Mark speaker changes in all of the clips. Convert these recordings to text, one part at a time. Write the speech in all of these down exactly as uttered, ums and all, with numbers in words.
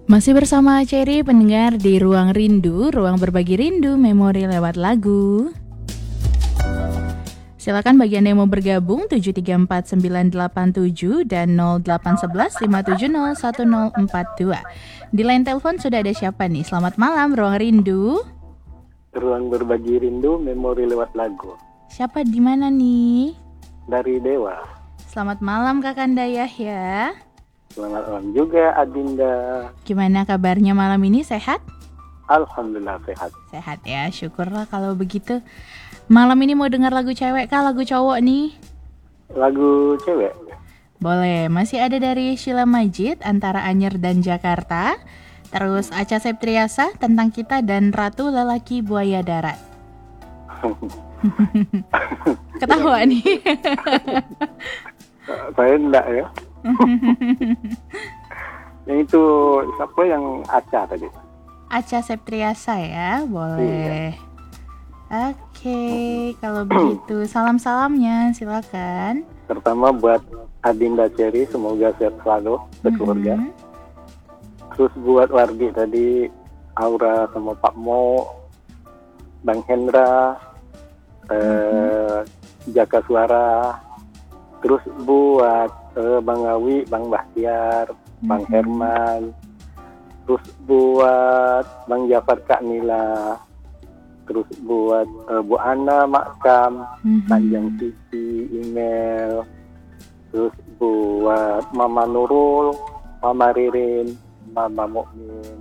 Speaker 1: Masih bersama Cherry pendengar di Ruang Rindu, ruang berbagi rindu, memori lewat lagu. Silakan bagi Anda yang mau bergabung tujuh tiga empat sembilan delapan tujuh dan nol delapan satu satu lima tujuh nol satu nol empat dua. Di line telepon sudah ada siapa nih? Selamat malam Ruang Rindu.
Speaker 2: Ruang berbagi rindu, memori lewat lagu.
Speaker 1: Siapa di mana nih?
Speaker 2: Dari Dewa.
Speaker 1: Selamat malam Kakanda Yahya.
Speaker 2: Selamat malam juga Adinda.
Speaker 1: Gimana kabarnya malam ini, sehat?
Speaker 2: Alhamdulillah sehat.
Speaker 1: Sehat ya, syukurlah kalau begitu. Malam ini mau dengar lagu cewek kah, lagu cowok nih?
Speaker 2: Lagu cewek?
Speaker 1: Boleh, masih ada dari Sheila Majid, Antara Anyer dan Jakarta. Terus Acha Septriasa, Tentang Kita, dan Ratu Lelaki Buaya Darat. Ketawa nih.
Speaker 2: Saya enggak ya. Yang itu siapa yang Aca tadi?
Speaker 1: Acha Septriasa ya, boleh.
Speaker 2: Iya.
Speaker 1: Oke, kalau begitu salam-salamnya silakan.
Speaker 2: Pertama buat Adinda Cherry, semoga sehat selalu sekeluarga.
Speaker 1: Mm-hmm.
Speaker 2: Terus buat Wargi tadi, Aura sama Pak Mo, Bang Hendra, mm-hmm. eh, Jaka Suara. Terus buat uh, Bang Awi, Bang Bahtiar, mm-hmm. Bang Herman. Terus buat Bang Jafar Kak Nila. Terus buat uh, Bu Ana Makam, mm-hmm. Tanjang Siti, Email. Terus buat Mama Nurul, Mama Ririn, Mama Mukmin.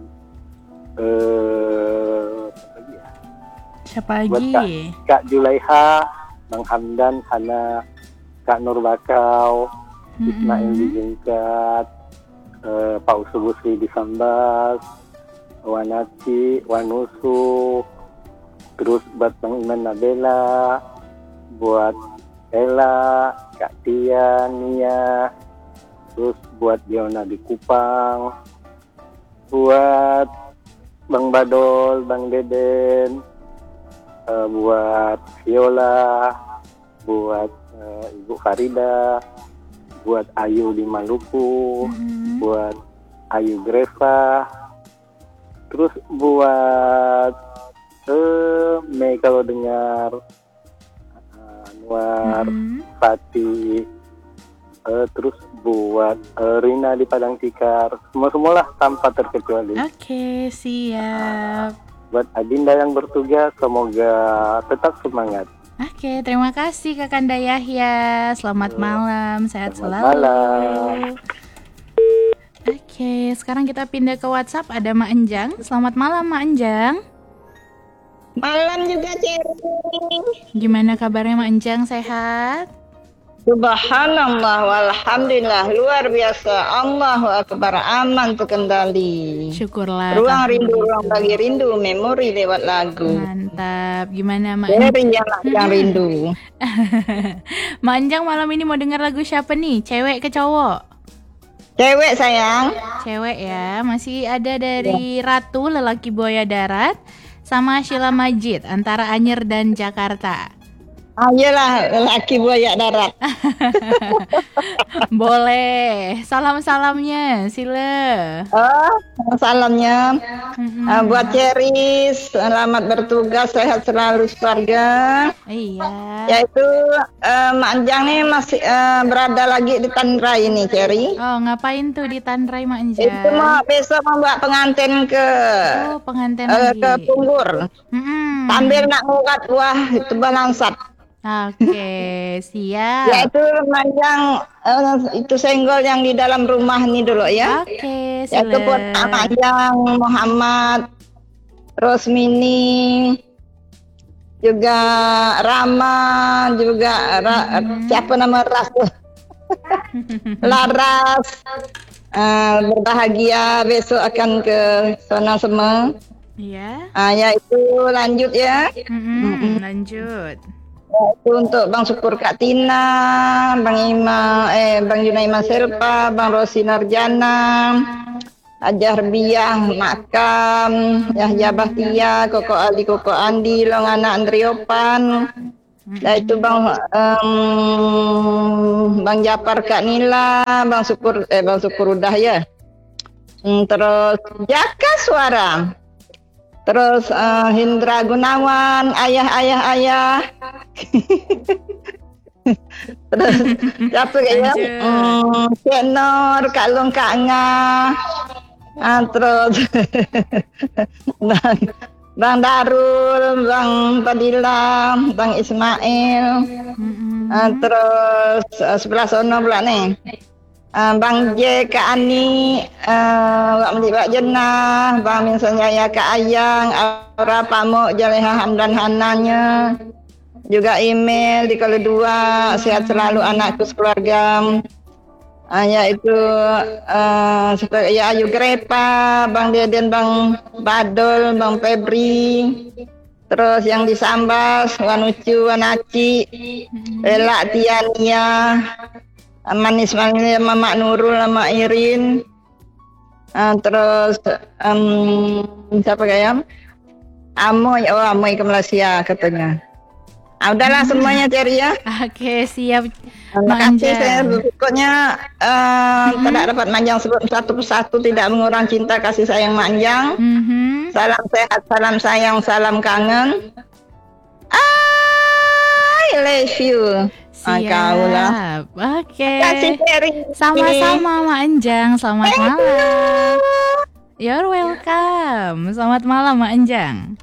Speaker 2: Eh, uh, apa lagi ya?
Speaker 1: Siapa lagi?
Speaker 2: Buat Kak, Kak Julaiha, Bang Hamdan, Hana, Kak Nur Bakau, mm-hmm. Ismail di Jengkat, uh, Pak Usubusri di Sambas, Wanaci, Wanusu, terus buat Bang Iman Nabela, buat Ella, Kak Tia, Nia, terus buat Diona di Kupang, buat Bang Badol, Bang Deden, uh, buat Viola, buat Uh, Ibu Farida, buat Ayu di Maluku, mm-hmm. buat Ayu Greva, terus buat uh, Mei kalau dengar, uh, Anwar, mm-hmm. Fatih, uh, terus buat uh, Rina di Padang Tikar, semua-semualah tanpa terkecuali.
Speaker 1: Oke, okay, siap.
Speaker 2: Uh, buat Adinda yang bertugas, semoga tetap semangat.
Speaker 1: Oke, terima kasih Kakanda Yahya. Selamat malam, sehat
Speaker 2: Selamat
Speaker 1: selalu.
Speaker 2: Malam.
Speaker 1: Oke, sekarang kita pindah ke WhatsApp. Ada Mak Enjang. Selamat malam Mak Enjang.
Speaker 3: Malam juga Cherry.
Speaker 1: Gimana kabarnya Mak Enjang, sehat?
Speaker 3: Subhanallah walhamdulillah, luar biasa. Allahu Akbar, aman terkendali.
Speaker 1: Syukurlah.
Speaker 3: Ruang rindu, ruang bagi rindu, memori lewat lagu.
Speaker 1: Mantap. Gimana Mak
Speaker 3: Cherry yang, yang rindu.
Speaker 1: Mak Enjang malam ini mau dengar lagu siapa nih? Cewek ke cowok?
Speaker 3: Cewek sayang.
Speaker 1: Cewek ya. Masih ada dari ya. Ratu Lelaki Buaya Darat sama Sheila Majid, Antara Anyer dan Jakarta.
Speaker 3: Ayolah lelaki buaya darat.
Speaker 1: Boleh. Salam-salamnya sila.
Speaker 3: Oh, salamnya
Speaker 1: mm-hmm.
Speaker 3: uh, buat Cherry, selamat bertugas, sehat selalu keluarga.
Speaker 1: Iya.
Speaker 3: Yaitu uh, Mak Enjang nih masih uh, berada lagi di Tanrai ini Cherry.
Speaker 1: Oh, ngapain tuh di Tanrai Mak Enjang?
Speaker 3: Itu mau besok membawa pengantin ke
Speaker 1: Oh, pengantin
Speaker 3: uh,
Speaker 1: lagi.
Speaker 3: ke Punggur.
Speaker 1: Mm-hmm.
Speaker 3: Sambil nak ngurat buah itu balangsat.
Speaker 1: Oke, siap.
Speaker 3: Ya itu Manjang, uh, itu senggol yang di dalam rumah ini dulu ya.
Speaker 1: Oke,
Speaker 3: ya itu buat Manjang, Muhammad, Rosmini, juga Rama, juga Ra, hmm. siapa nama Ras, Laras. Uh, berbahagia besok akan ke sana semua.
Speaker 1: Iya.
Speaker 3: Ah, ya itu lanjut ya.
Speaker 1: Mm-hmm, mm-hmm. Lanjut.
Speaker 3: Itu untuk Bang Syukur Kak Tina, Bang Ima, eh Bang Junaima Selpa, Bang Rosi Narjana, Ajar Biah, Makam, Yahya Bahtia, Koko Ali, Koko Andi, Longana Andriopan, Nah itu Bang um, Bang Japar Kak Nila, Bang Syukur eh Bang Syukur udah ya. Hmm, terus Jaka Suara. Terus uh, Hindra Gunawan, ayah ayah ayah. Terus siapa ya? Hmm, Cik Nur, Kak Long, Kak Nga. Ah, terus Bang, Bang Darul, Bang Fadila, Bang Ismail.
Speaker 1: Mm-mm.
Speaker 3: Ah, terus uh, sebelah sono pula nih. Uh, Bang J, Kak Ani, uh, Wak Medik Wak Jenah, Bang Min Sanjaya, Kak Ayang, Aura Pamuk, Jaleha Hamdan Hananya, juga email di kalau dua, sehat selalu anakku sekeluarga, uh, yaitu uh, ya Ayu Grepa, Bang Deden, Bang Badol, Bang Febri, terus yang di Sambas, Wanucu, Wanaci, Lela Tiania, Manis Manis, Mama Nurul, Mama Irin, uh, terus um, siapa kayak Amoy, oh Amoy ke Malaysia katanya. Ah, udahlah semuanya Ceri ya.
Speaker 1: Oke, siap.
Speaker 3: Terima kasih, saya pokoknya uh,
Speaker 1: Mm-hmm.
Speaker 3: tidak dapat manjang sebut satu persatu, tidak mengurang cinta kasih sayang manjang.
Speaker 1: Mm-hmm.
Speaker 3: Salam sehat, salam sayang, salam kangen. I love you.
Speaker 1: Siap. Oke.
Speaker 3: Kasih Ceri.
Speaker 1: Sama-sama Mak Enjang. Selamat malam. You're welcome. Selamat malam Mak Enjang.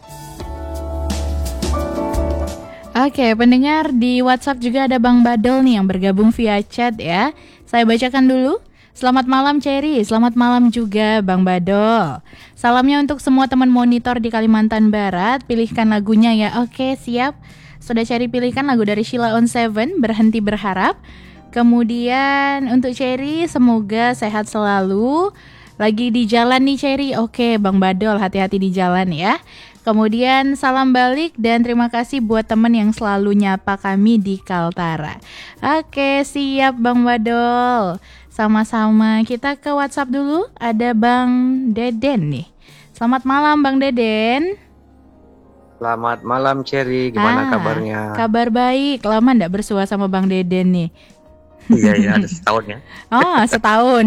Speaker 1: Oke, pendengar di WhatsApp juga ada Bang Badol nih yang bergabung via chat ya. Saya bacakan dulu. Selamat malam Cherry, selamat malam juga Bang Badol. Salamnya untuk semua teman monitor di Kalimantan Barat. Pilihkan lagunya ya. Oke, siap. Sudah Cherry pilihkan lagu dari Sheila on Seven, Berhenti Berharap. Kemudian untuk Cherry, semoga sehat selalu. Lagi di jalan nih Cherry. Oke, Bang Badol, hati-hati di jalan ya. Kemudian salam balik dan terima kasih buat teman yang selalu nyapa kami di Kaltara. Oke, siap Bang Badol. Sama-sama. Kita ke WhatsApp dulu. Ada Bang Deden nih. Selamat malam Bang Deden.
Speaker 4: Selamat malam Cherry, gimana
Speaker 1: ah,
Speaker 4: kabarnya?
Speaker 1: Kabar baik. Lama ndak bersua sama Bang Deden nih.
Speaker 4: Iya ya, ada setahun ya.
Speaker 1: Oh, setahun.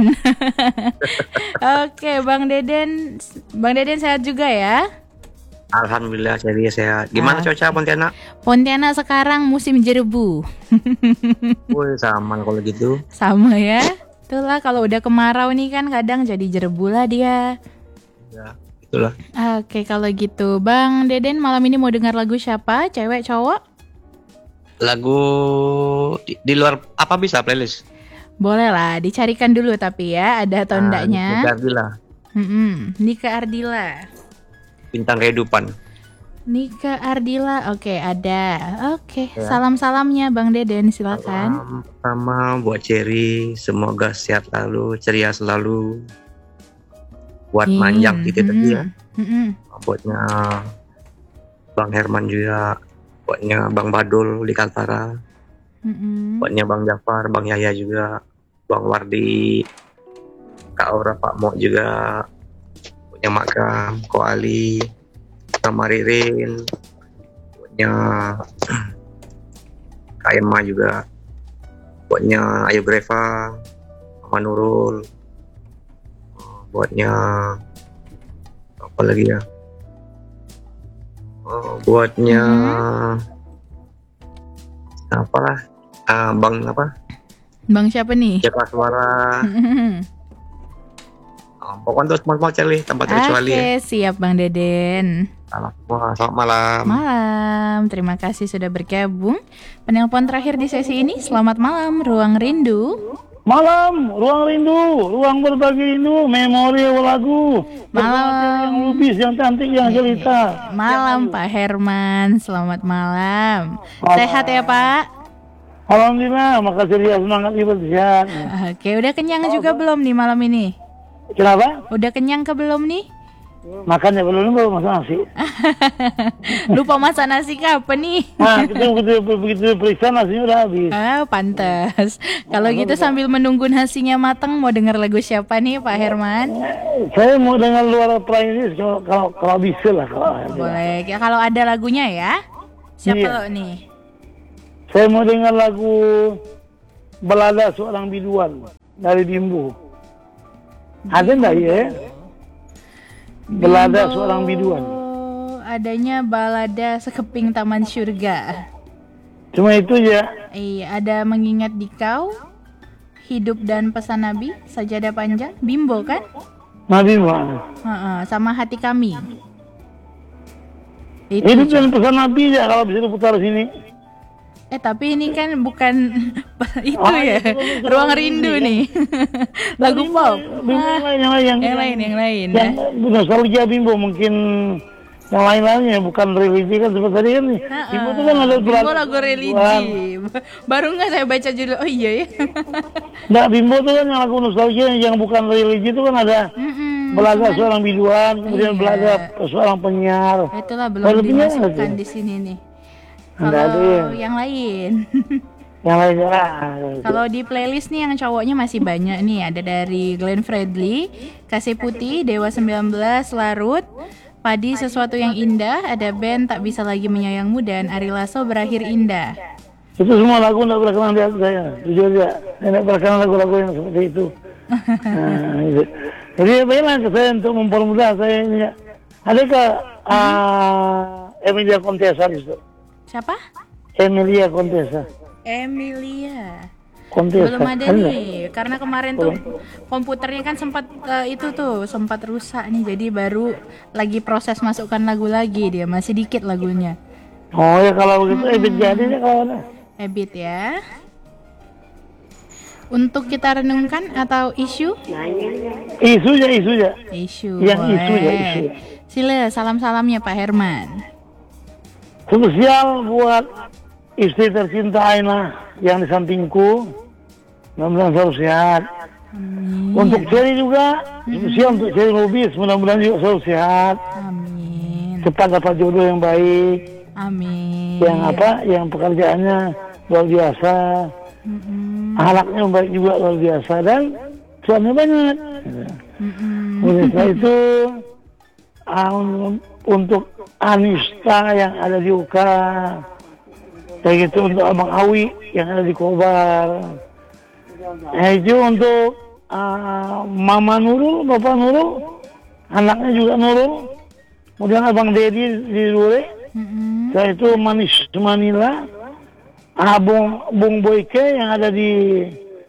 Speaker 1: Oke, Bang Deden, Bang Deden sehat juga ya?
Speaker 4: Alhamdulillah Cherry sehat. Gimana ah. cuaca Pontianak?
Speaker 1: Pontianak sekarang musim jerebu.
Speaker 4: Woi, sama kalau gitu.
Speaker 1: Sama ya. Itulah kalau udah kemarau nih kan kadang jadi jerebu lah dia.
Speaker 4: Ya, itulah.
Speaker 1: Oke, kalau gitu Bang Deden malam ini mau dengar lagu siapa? Cewek, cowok?
Speaker 4: Lagu di, di luar apa bisa playlist?
Speaker 1: Boleh lah, dicarikan dulu tapi ya ada atau enggaknya.
Speaker 4: Nika Ardila.
Speaker 1: Mm-mm, Nika Ardila.
Speaker 4: Bintang Kehidupan.
Speaker 1: Nika Ardila, oke okay, ada. Oke, okay. Ya. Salam-salamnya Bang Deden, silakan.
Speaker 4: Salam sama buat Cherry, semoga sehat selalu, ceria selalu. Buat hmm. Manjang gitu hmm. tadi ya. Hmm. Buatnya Bang Herman juga, buatnya Bang Badul di Kaltara. Hmm. Buatnya Bang Jafar, Bang Yahya juga, Bang Wardi, Kak Aura, Pak Mok juga. Buatnya Makam, Ko Ali, sama Ririn, buatnya Kak Emma juga, buatnya Ayu Greva, Mama Nurul, buatnya apa lagi ya, buatnya hmm. apalah, uh, Bang apa?
Speaker 1: Bang siapa nih?
Speaker 4: Jaka Suara. Pokoknya terus mau cari tempat terkecuali.
Speaker 1: Oke, ya. Siap Bang Deden.
Speaker 4: Selamat malam.
Speaker 1: Malam, terima kasih sudah bergabung. Penelpon terakhir di sesi ini, selamat malam Ruang Rindu.
Speaker 5: Malam, Ruang Rindu, ruang berbagi rindu, memori lagu.
Speaker 1: Malam
Speaker 5: yang lupis, yang cantik, yang cerita.
Speaker 1: Malam Pak Herman, selamat malam. malam. Sehat ya Pak?
Speaker 5: Alhamdulillah, makasih ya, semangat ibu sehat.
Speaker 1: Oke, udah kenyang juga belum nih malam ini?
Speaker 5: Kenapa?
Speaker 1: Udah kenyang ke belum nih?
Speaker 5: Makannya belum, baru masak nasi.
Speaker 1: Lupa masak nasi kapan nih?
Speaker 5: Nah, kita begitu, begitu periksa nasinya udah habis.
Speaker 1: Ah, pantas. Kalau gitu sambil menunggu nasinya matang, mau dengar lagu siapa nih Pak Herman?
Speaker 5: Saya mau dengar luar playlist kalau kalau, kalau bisa lah. Kalau
Speaker 1: boleh, ya, kalau ada lagunya ya. Siapa iya. lo nih?
Speaker 5: Saya mau dengar lagu Balada Seorang Biduan dari Bimbo. Ada enggak ya? Belada
Speaker 1: Bimbo,
Speaker 5: seorang biduan.
Speaker 1: adanya balada sekeping taman surga.
Speaker 5: Cuma itu ya.
Speaker 1: Iya, ada mengingat dikau, hidup dan pesan Nabi, sajadah panjang, Bimbo kan?
Speaker 5: Nabi mah.
Speaker 1: Heeh, sama hati kami. Itu.
Speaker 5: Hidup dan pesan Nabi ya kalau bisa diputar sini.
Speaker 1: Eh tapi ini kan bukan itu
Speaker 5: Oh,
Speaker 1: ya,
Speaker 5: itu kan
Speaker 1: Ruang
Speaker 5: Ruang
Speaker 1: Rindu
Speaker 5: Rindu,
Speaker 1: nih. Lagu pop.
Speaker 5: Bimbo yang lain, yang lain, yang,
Speaker 1: Yang lain, yang lain. ya.
Speaker 5: yang nostalgia Bimbo mungkin yang lain-lainnya bukan religi kan seperti tadi kan nih.
Speaker 1: Ha-ha.
Speaker 5: Bimbo itu kan ada
Speaker 1: Bimbo lagu religi.
Speaker 5: Bukan.
Speaker 1: Baru nggak saya baca judul. Oh iya ya.
Speaker 5: Nah, Bimbo itu kan yang lagu nostalgia yang bukan religi itu kan ada
Speaker 1: Mm-mm,
Speaker 5: Belaga
Speaker 1: cuman-
Speaker 5: seorang biduan, kemudian
Speaker 1: Iya.
Speaker 5: Belaga seorang penyiar.
Speaker 1: Itulah belum
Speaker 5: Kalau penyiar
Speaker 1: dimasukkan
Speaker 5: ada.
Speaker 1: di sini nih.
Speaker 5: Nggak ada
Speaker 1: Kalau
Speaker 5: ya.
Speaker 1: yang lain.
Speaker 5: Yang lainnya lah.
Speaker 1: Kalau di playlist nih yang cowoknya masih banyak nih. Ada dari Glenn Fredly, Kasih Putih, Dewa sembilan belas, Larut, Padi Sesuatu Yang Indah, ada band Tak Bisa Lagi Menyayangmu, dan Ari Lasso Berakhir Indah.
Speaker 5: Itu semua lagu tidak berkenan di hati saya. Jujur aja, tidak berkenan lagu-lagu yang seperti itu. Nah, gitu. Jadi bagaimana ke saya untuk mempermudah saya ini ya. Adakah uh, Emilia Contessa di situ?
Speaker 1: Siapa?
Speaker 5: Emilia Contessa.
Speaker 1: Emilia.
Speaker 5: Contessa.
Speaker 1: Belum ada nih, karena kemarin tuh komputernya kan sempat eh, itu tuh sempat rusak nih, jadi baru lagi proses masukkan lagu lagi, dia masih dikit lagunya.
Speaker 5: Oh ya kalau begitu, eh jadi ya kalau ada.
Speaker 1: Ebit ya. Untuk kita renungkan atau isu?
Speaker 5: Isu ya, isu ya.
Speaker 1: Isu.
Speaker 5: Yang
Speaker 1: boleh.
Speaker 5: isu ya, isu.
Speaker 1: Sila salam-salamnya Pak Herman.
Speaker 5: Spesial buat istri tercinta Aina yang di sampingku. Mudah-mudahan selalu sehat.
Speaker 1: Amin.
Speaker 5: Untuk Cherry juga, spesial untuk Cherry Lubis, mudah-mudahan juga selalu sehat.
Speaker 1: Amin.
Speaker 5: Cepat dapat jodoh yang baik.
Speaker 1: Amin.
Speaker 5: Yang apa? Yang pekerjaannya luar biasa.
Speaker 1: Mm-mm.
Speaker 5: Ahlaknya baik juga luar biasa. Dan suaminya banyak.
Speaker 1: Mm-mm.
Speaker 5: Oleh karena itu, um, untuk Anista yang ada di U K A, kayak gitu untuk Abang Awi yang ada di Kobar. Nah, itu untuk uh, Mama Nurul, Bapak Nurul, anaknya juga Nurul. Kemudian Abang Dedi di Dure,
Speaker 1: Mm-mm.
Speaker 5: saya itu Manis Manila, Abang Bung Boyke yang ada di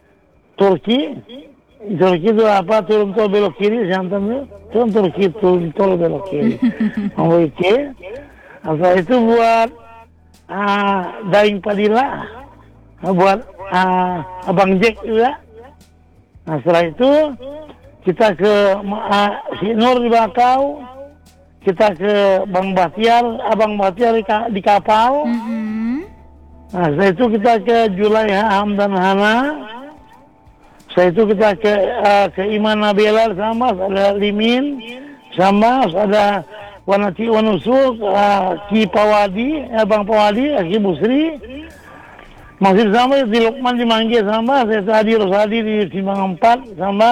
Speaker 5: Turki. Turki itu apa? Turun tol belok kiri, jantan tuh. Turun Turki, turun tol belok kiri. Bung Boyke. Nah, itu buat uh, Daing Padilla, buat uh, Abang Jack juga. Nah setelah itu kita ke uh, si Nur di Bakau, kita ke Bang Batiar, Abang Batiar di, ka, di kapal.
Speaker 1: Mm-mm.
Speaker 5: Nah setelah itu kita ke Julaiha Hamdan Hana. Setelah itu kita ke uh, ke Iman Nabila sama ada Limin sama ada Wanati Wanusul, uh, Ki Pawadi, Abang Pawadi, Ki Busri. Masih sama di Lukman di Mangge sama, saya tadi Rosadi di Simbang empat sama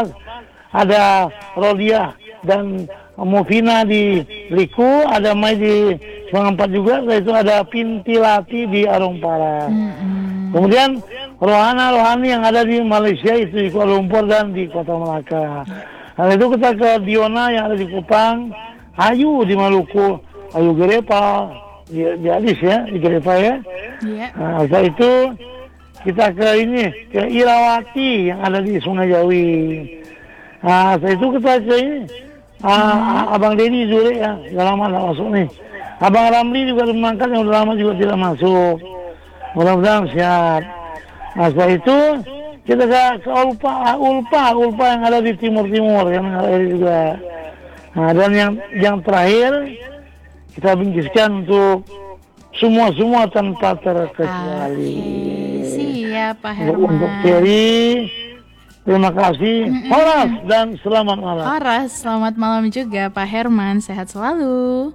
Speaker 5: ada Rodia dan Mufina di Liku, ada Mai di Simbang empat juga, setelah itu ada Pintilati di Arung Parang.
Speaker 1: Mm-mm.
Speaker 5: Kemudian Rohana Rohani yang ada di Malaysia itu di Kuala Lumpur dan di Kota Melaka. Nah itu kita ke Diona yang ada di Kupang, Ayu di Maluku, Ayu Gerepa, di, di Adis ya, di Gerepa ya.
Speaker 1: Iya.
Speaker 5: Nah, setelah itu kita ke ini, ke Irawati yang ada di Sungai Jawi. Nah, setelah itu kita ke ini, ah, Abang Denny Zure ya, sudah lama tidak masuk nih. Abang Ramli juga dimangkat yang sudah lama juga tidak masuk. Mudah-mudahan sehat. Nah, setelah itu kita ke, ke Ulpa, Ulpa, Ulpa yang ada di timur-timur yang ada juga. Nah, dan yang yang terakhir kita bingkiskan untuk semua-semua tanpa terkecuali.
Speaker 1: Oke, siap Pak
Speaker 5: Untuk, untuk
Speaker 1: Herman.
Speaker 5: Cherry, terima kasih. Horas dan selamat malam.
Speaker 1: Horas, selamat malam juga Pak Herman, sehat selalu.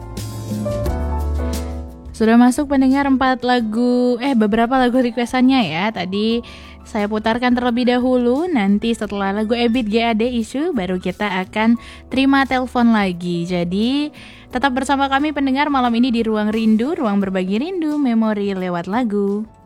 Speaker 1: Sudah masuk pendengar empat lagu, eh beberapa lagu requestannya ya. Tadi saya putarkan terlebih dahulu, nanti setelah lagu Ebit G A D isu baru kita akan terima telepon lagi. Jadi tetap bersama kami pendengar malam ini di Ruang Rindu, ruang berbagi rindu, memori lewat lagu.